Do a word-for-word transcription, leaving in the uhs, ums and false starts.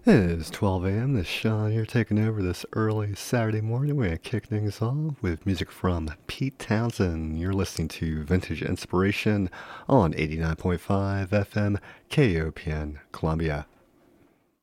It is twelve a m. This is Sean here taking over this early Saturday morning. We're going to kick things off with music from Pete Townsend. You're listening to Vintage Inspiration on eighty-nine point five F M K O P N Columbia.